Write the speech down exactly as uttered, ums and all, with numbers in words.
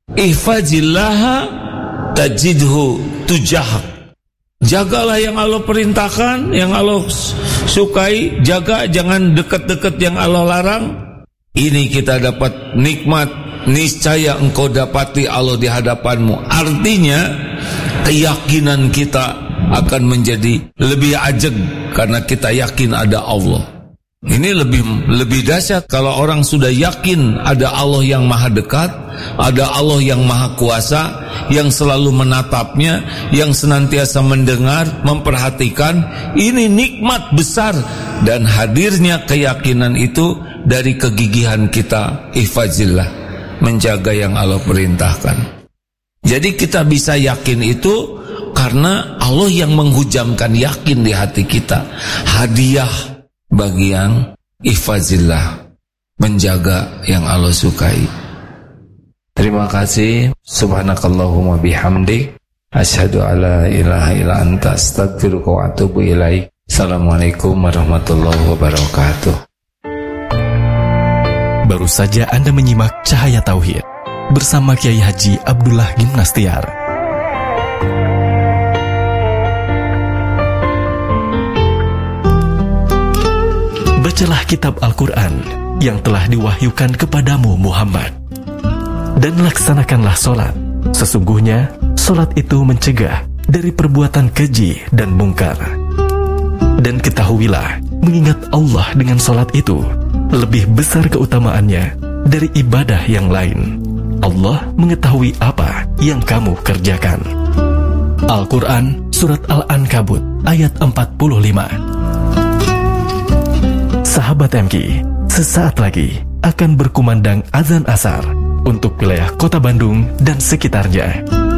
ihfazillaha tajidhu tujahak. Jagalah yang Allah perintahkan, yang Allah sukai, jaga, jangan dekat-dekat yang Allah larang. Ini kita dapat nikmat, niscaya engkau dapati Allah di hadapanmu. Artinya keyakinan kita akan menjadi lebih ajeg karena kita yakin ada Allah. Ini lebih lebih dahsyat kalau orang sudah yakin ada Allah yang maha dekat, ada Allah yang maha kuasa, yang selalu menatapnya, yang senantiasa mendengar, memperhatikan. Ini nikmat besar, dan hadirnya keyakinan itu dari kegigihan kita ihfazillah, menjaga yang Allah perintahkan. Jadi kita bisa yakin itu karena Allah yang menghujamkan yakin di hati kita. Hadiah bagi yang ihfazillah, menjaga yang Allah sukai. Terima kasih. Subhanakallahumma bihamdik, asyhadu alla ilaha illa anta, astaghfiruka wa atubu ilaik. Assalamualaikum warahmatullahi wabarakatuh. Baru saja Anda menyimak Cahaya Tauhid bersama Kiai Haji Abdullah Gimnastiar. Bacalah kitab Al-Quran yang telah diwahyukan kepadamu Muhammad, dan laksanakanlah solat. Sesungguhnya solat itu mencegah dari perbuatan keji dan mungkar. Dan ketahuilah, mengingat Allah dengan solat itu lebih besar keutamaannya dari ibadah yang lain. Allah mengetahui apa yang kamu kerjakan. Al-Quran Surat Al-Ankabut ayat empat puluh lima. Sahabat M K, sesaat lagi akan berkumandang azan asar untuk wilayah Kota Bandung dan sekitarnya.